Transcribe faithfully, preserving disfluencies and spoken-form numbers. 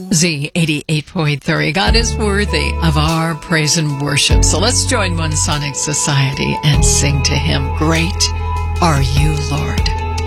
Z eighty-eight point three. God is worthy of our praise and worship. So let's join One Sonic Society and sing to Him. Great are you, Lord.